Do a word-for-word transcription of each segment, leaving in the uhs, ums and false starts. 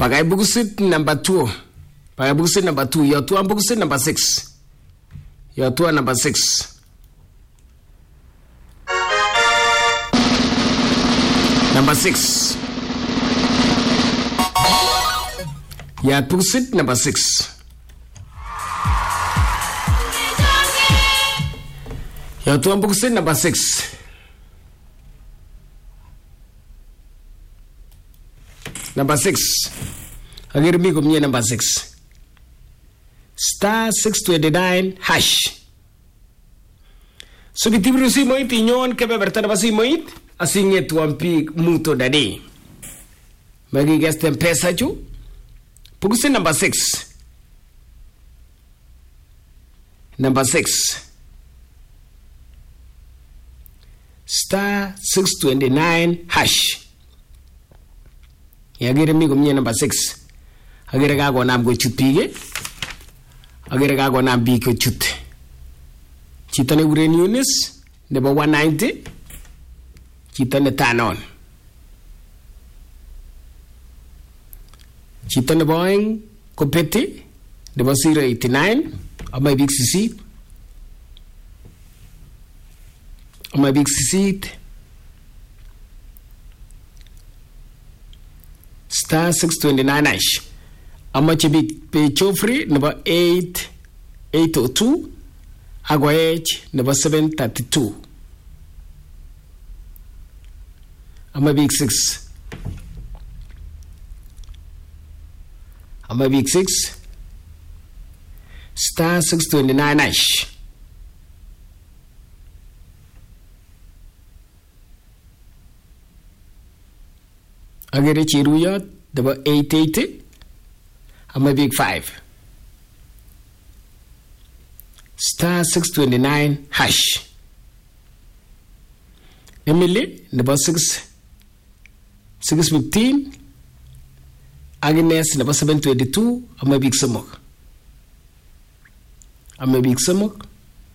Pakai bukusit number two. Pakai bukusit number two. Your tuan bukusit number six. Your tuan number six. Number six. Your bukusit number six. Your tuan bukusit number six. Number six. Agir mi kumye number six. Star six twenty nine hash. So bitibru si moit inyon kebe bertana basi moit asinge tuampi muto dadi. Magi gestem pesa chu. Pugusin number six. Number six. Star six twenty nine hash. Agere mi kumye number six. Agere ga go nam go chupige. Agere ga go nam bi ko chut. Chitane uren Yunis nebo one ninety. Chitane tanon. Chitane boing kopeti nebo zero eighty nine. Amay big sisit. Amay big sisit. Star six twenty nine hash. Amache big pay chofri number eight eight oh two. Agwa H number seven thirty two. Ama big six. Ama big six. Star six twenty nine hash. Agere Chiruyot, number eight eighty. I'm a big five. Star six twenty nine hash. Emily, number six. Six fifteen. Agnes, number seven twenty two. I'm a big samok. I'm a big samok.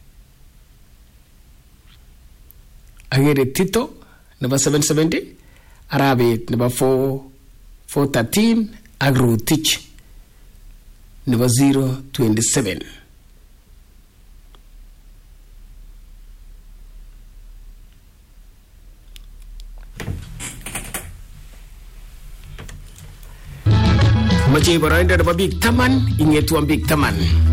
Agere Tito, number seven seventy. Arabic number four four thirteen. Agro teach number zero twenty seven. Macam berada dapat big taman, ingat tuan big taman.